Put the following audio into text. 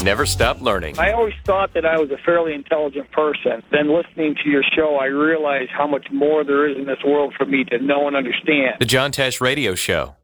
never stop learning. I always thought that I was a fairly intelligent person. Then listening to your show, I realized how much more there is in this world for me to know and understand. The John Tesh Radio Show.